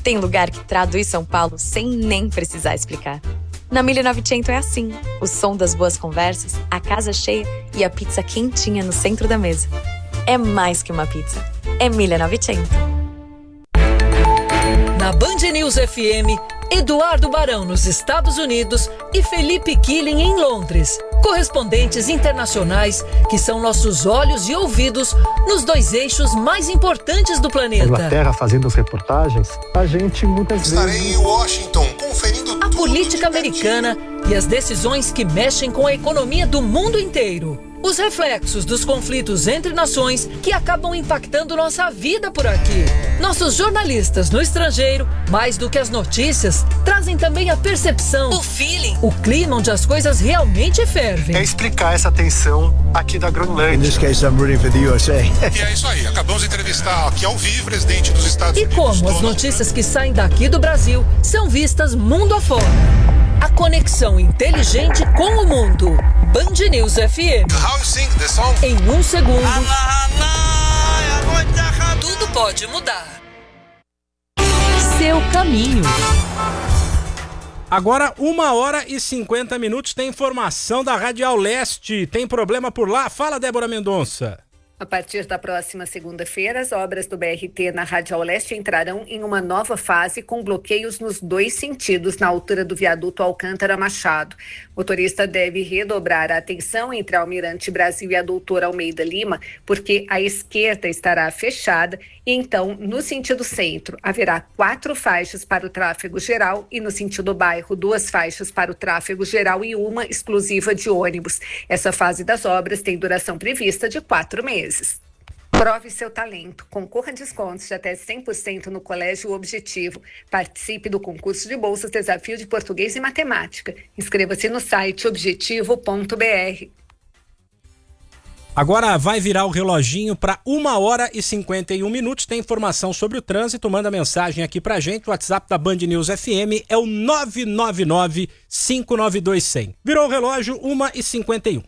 Tem lugar que traduz São Paulo sem nem precisar explicar. Na 1900 é assim, o som das boas conversas, a casa cheia e a pizza quentinha no centro da mesa. É mais que uma pizza, é 1900. Na Band News FM, Eduardo Barão nos Estados Unidos e Felipe Killing em Londres. Correspondentes internacionais que são nossos olhos e ouvidos nos dois eixos mais importantes do planeta. Inglaterra fazendo as reportagens, a gente muitas vezes... Estarei em Washington conferindo a política americana e as decisões que mexem com a economia do mundo inteiro. Os reflexos dos conflitos entre nações que acabam impactando nossa vida por aqui. Nossos jornalistas no estrangeiro, mais do que as notícias, trazem também a percepção, o feeling, o clima onde as coisas realmente fervem. É explicar essa tensão aqui da Groenlândia. In this case, I'm rooting for the USA. E é isso aí, acabamos de entrevistar aqui ao vivo o presidente dos Estados Unidos. E como as notícias que saem daqui do Brasil são vistas mundo afora. A conexão inteligente com o mundo. Band News FM. How you sing the song? Em um segundo, tudo pode mudar. Seu caminho. Agora, 1h50, tem informação da Radial Leste. Tem problema por lá? Fala, Débora Mendonça. A partir da próxima segunda-feira, as obras do BRT na Radial Leste entrarão em uma nova fase com bloqueios nos dois sentidos na altura do viaduto Alcântara Machado. O motorista deve redobrar a atenção entre a Almirante Brasil e a Doutor Almeida Lima, porque a esquerda estará fechada e então, no sentido centro, haverá 4 faixas para o tráfego geral e no sentido bairro, 2 faixas para o tráfego geral e uma exclusiva de ônibus. Essa fase das obras tem duração prevista de 4 meses. Prove seu talento. Concorra a descontos de até 100% no Colégio Objetivo. Participe do concurso de bolsas Desafio de Português e Matemática. Inscreva-se no site objetivo.br. Agora vai virar o reloginho para 1h51. Tem informação sobre o trânsito. Manda mensagem aqui pra gente. O WhatsApp da Band News FM é o 999-592-100. Virou o relógio, 1h51.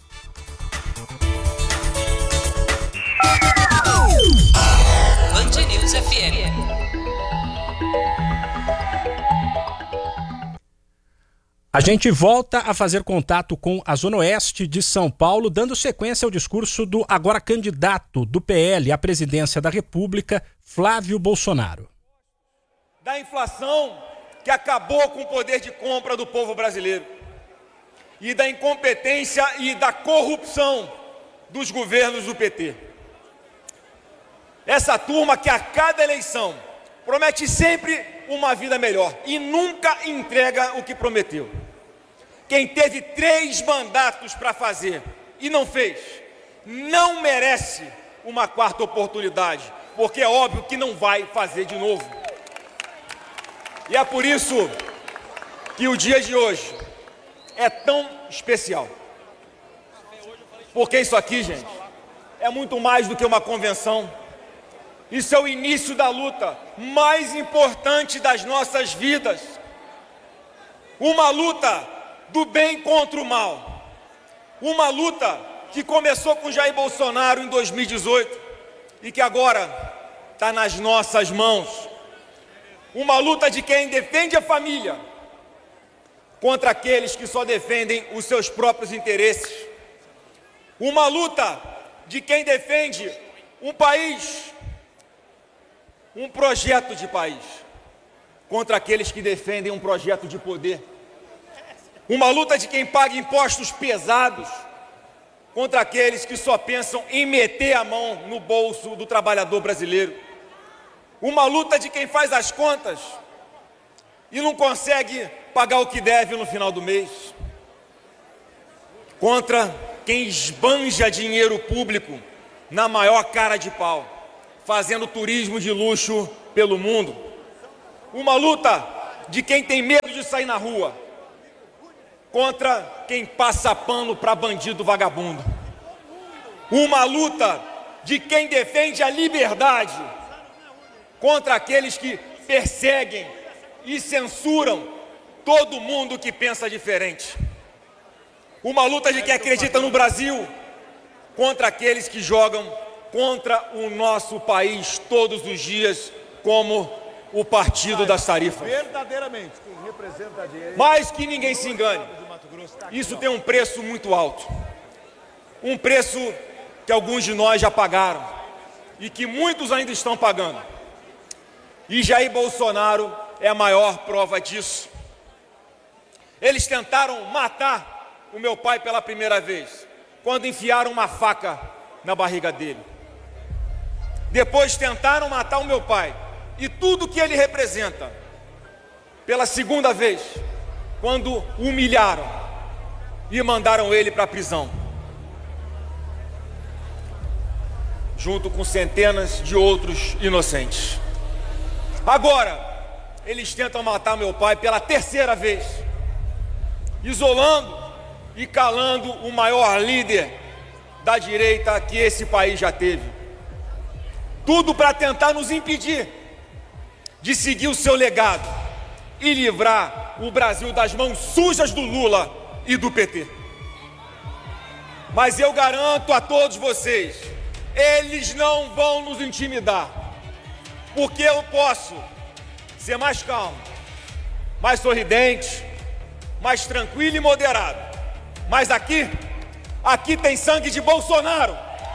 Band News FM. A gente volta a fazer contato com a Zona Oeste de São Paulo, dando sequência ao discurso do agora candidato do PL à presidência da República, Flávio Bolsonaro. Da inflação que acabou com o poder de compra do povo brasileiro e da incompetência e da corrupção dos governos do PT. Essa turma que a cada eleição promete sempre uma vida melhor e nunca entrega o que prometeu. Quem teve 3 mandatos para fazer e não fez, não merece uma 4ª oportunidade, porque é óbvio que não vai fazer de novo. E é por isso que o dia de hoje é tão especial. Porque isso aqui, gente, é muito mais do que uma convenção. Isso é o início da luta mais importante das nossas vidas. Uma luta do bem contra o mal. Uma luta que começou com Jair Bolsonaro em 2018 e que agora está nas nossas mãos. Uma luta de quem defende a família contra aqueles que só defendem os seus próprios interesses. Uma luta de quem defende um país, um projeto de país, contra aqueles que defendem um projeto de poder. Uma luta de quem paga impostos pesados contra aqueles que só pensam em meter a mão no bolso do trabalhador brasileiro. Uma luta de quem faz as contas e não consegue pagar o que deve no final do mês. Contra quem esbanja dinheiro público na maior cara de pau, fazendo turismo de luxo pelo mundo. Uma luta de quem tem medo de sair na rua, contra quem passa pano para bandido vagabundo. Uma luta de quem defende a liberdade, contra aqueles que perseguem e censuram todo mundo que pensa diferente. Uma luta de quem acredita no Brasil, contra aqueles que jogam contra o nosso país todos os dias, como o partido das tarifas. Verdadeiramente, quem representa a direita... Mas que ninguém se engane, isso tem um preço muito alto. Um preço que alguns de nós já pagaram e que muitos ainda estão pagando. E Jair Bolsonaro é a maior prova disso. Eles tentaram matar o meu pai pela primeira vez, quando enfiaram uma faca na barriga dele. Depois tentaram matar o meu pai e tudo que ele representa pela segunda vez, quando o humilharam e mandaram ele para a prisão, junto com centenas de outros inocentes. Agora, eles tentam matar meu pai pela terceira vez, isolando e calando o maior líder da direita que esse país já teve. Tudo para tentar nos impedir de seguir o seu legado e livrar o Brasil das mãos sujas do Lula e do PT. Mas eu garanto a todos vocês, eles não vão nos intimidar, porque eu posso ser mais calmo, mais sorridente, mais tranquilo e moderado. Mas aqui tem sangue de Bolsonaro.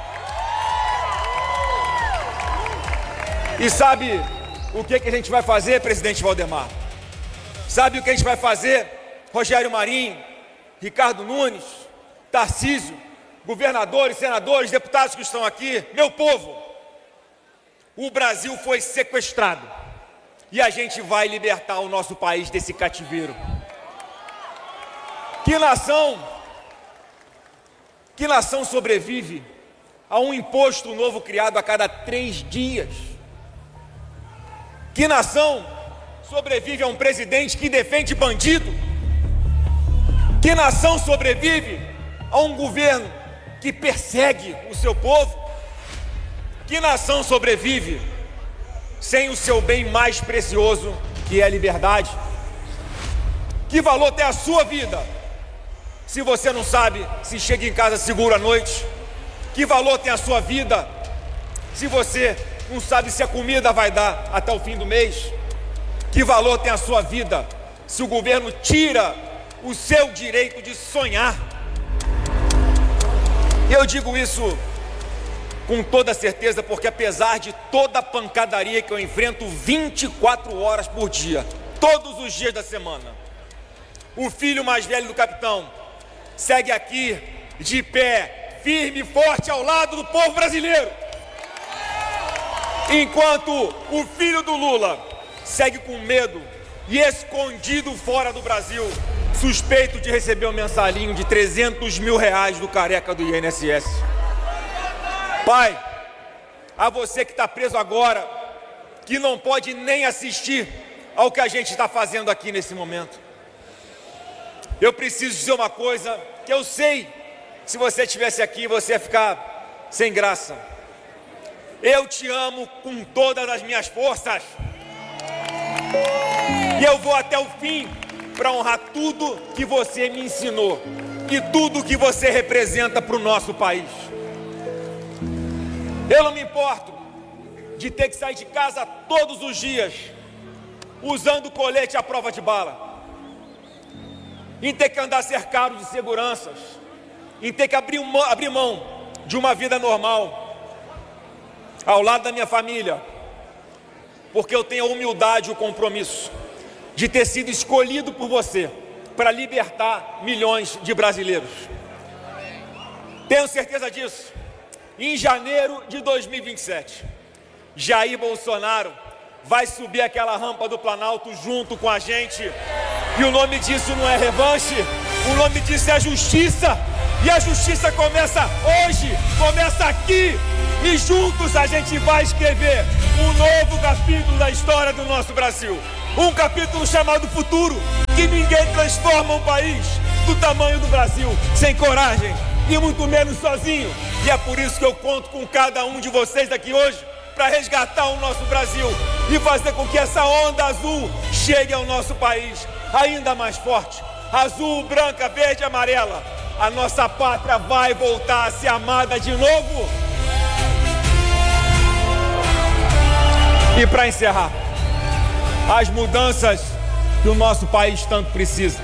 E sabe o que a gente vai fazer, presidente Valdemar? Sabe o que a gente vai fazer, Rogério Marinho, Ricardo Nunes, Tarcísio, governadores, senadores, deputados que estão aqui, meu povo? O Brasil foi sequestrado e a gente vai libertar o nosso país desse cativeiro. Que nação sobrevive a um imposto novo criado a cada 3 dias? Que nação sobrevive a um presidente que defende bandido? Que nação sobrevive a um governo que persegue o seu povo? Que nação sobrevive sem o seu bem mais precioso, que é a liberdade? Que valor tem a sua vida se você não sabe se chega em casa seguro à noite? Que valor tem a sua vida se você não sabe se a comida vai dar até o fim do mês? Que valor tem a sua vida se o governo tira o seu direito de sonhar? E eu digo isso com toda certeza, porque apesar de toda a pancadaria que eu enfrento 24 horas por dia, todos os dias da semana, o filho mais velho do capitão segue aqui de pé, firme e forte ao lado do povo brasileiro. Enquanto o filho do Lula segue com medo e escondido fora do Brasil, suspeito de receber um mensalinho de 300 mil reais do careca do INSS. Pai, a você que está preso agora, que não pode nem assistir ao que a gente está fazendo aqui nesse momento, eu preciso dizer uma coisa que eu sei, se você estivesse aqui, você ia ficar sem graça. Eu te amo com todas as minhas forças. E eu vou até o fim para honrar tudo que você me ensinou e tudo que você representa para o nosso país. Eu não me importo de ter que sair de casa todos os dias usando colete à prova de bala, em ter que andar cercado de seguranças, em ter que abrir mão de uma vida normal ao lado da minha família, porque eu tenho a humildade e o compromisso de ter sido escolhido por você para libertar milhões de brasileiros. Tenho certeza disso. Em janeiro de 2027, Jair Bolsonaro vai subir aquela rampa do Planalto junto com a gente. E o nome disso não é revanche, o nome disso é justiça. E a justiça começa hoje, começa aqui. E juntos a gente vai escrever um novo capítulo da história do nosso Brasil. Um capítulo chamado futuro, que ninguém transforma um país do tamanho do Brasil sem coragem e muito menos sozinho. E é por isso que eu conto com cada um de vocês aqui hoje para resgatar o nosso Brasil e fazer com que essa onda azul chegue ao nosso país ainda mais forte. Azul, branca, verde e amarela. A nossa pátria vai voltar a ser amada de novo. E para encerrar, as mudanças que o nosso país tanto precisa.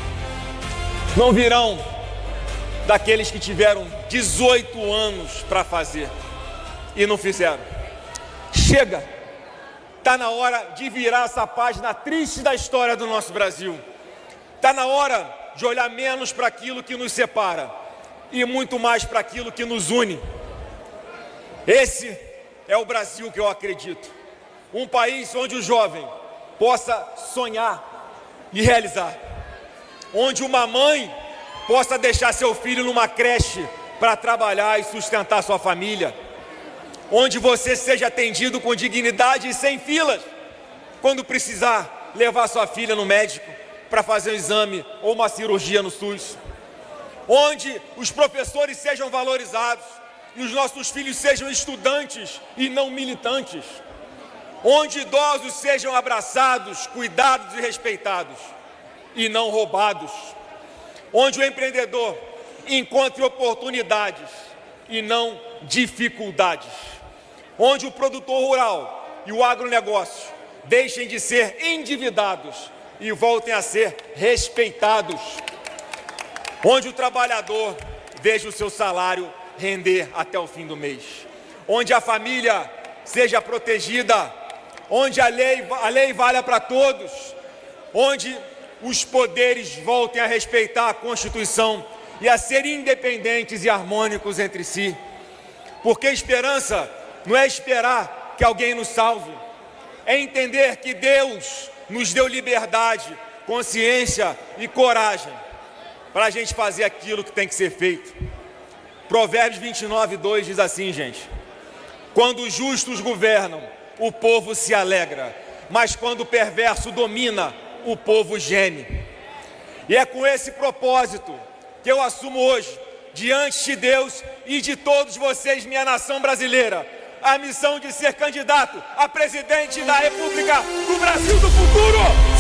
Não virão daqueles que tiveram 18 anos para fazer e não fizeram. Chega! Está na hora de virar essa página triste da história do nosso Brasil. Está na hora de olhar menos para aquilo que nos separa e muito mais para aquilo que nos une. Esse é o Brasil que eu acredito. Um país onde o jovem possa sonhar e realizar. Onde uma mãe possa deixar seu filho numa creche para trabalhar e sustentar sua família. Onde você seja atendido com dignidade e sem filas, quando precisar levar sua filha no médico para fazer um exame ou uma cirurgia no SUS. Onde os professores sejam valorizados e os nossos filhos sejam estudantes e não militantes. Onde idosos sejam abraçados, cuidados e respeitados e não roubados. Onde o empreendedor encontre oportunidades e não dificuldades. Onde o produtor rural e o agronegócio deixem de ser endividados e voltem a ser respeitados. Onde o trabalhador veja o seu salário render até o fim do mês. Onde a família seja protegida. Onde a lei valha para todos. Onde os poderes voltem a respeitar a Constituição e a ser independentes e harmônicos entre si. Porque esperança não é esperar que alguém nos salve, é entender que Deus nos deu liberdade, consciência e coragem para a gente fazer aquilo que tem que ser feito. Provérbios 29:2 diz assim, gente: quando os justos governam, o povo se alegra, mas quando o perverso domina, o povo geme. E é com esse propósito que eu assumo hoje, diante de Deus e de todos vocês, minha nação brasileira, a missão de ser candidato a presidente da República do Brasil do futuro.